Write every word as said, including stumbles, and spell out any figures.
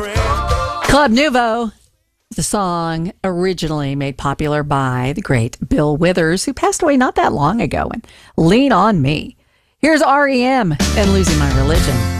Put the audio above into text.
Club Nouveau, the song originally made popular by the great Bill Withers, who passed away not that long ago, and Lean on Me. Here's R E M and Losing My Religion.